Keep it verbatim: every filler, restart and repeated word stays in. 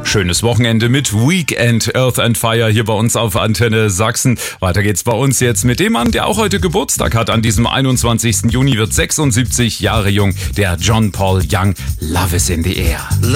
Schönes Wochenende mit Weekend Earth and Fire hier bei uns auf Antenne Sachsen. Weiter geht's bei uns jetzt mit dem Mann, der auch heute Geburtstag hat. An diesem einundzwanzigsten Juni wird sechsundsiebzig Jahre jung, der John Paul Young. Love is in the air.